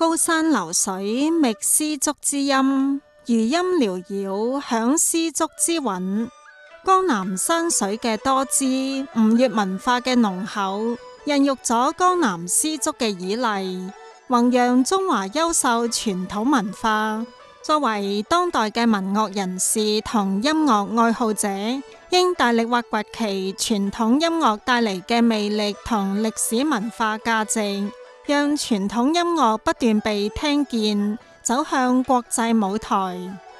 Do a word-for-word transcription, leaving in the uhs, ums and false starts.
高山流水覓絲竹之音，餘音繚繞響絲竹之韻。江南山水嘅多姿，吳越文化嘅濃厚，孕育咗江南絲竹嘅綺麗，弘揚中華優秀傳統文化。作為當代嘅文樂人士同音樂愛好者，應大力挖掘其傳統音樂帶嚟嘅魅力同歷史文化價值，讓傳統音樂不斷被聽見，走向國際舞台。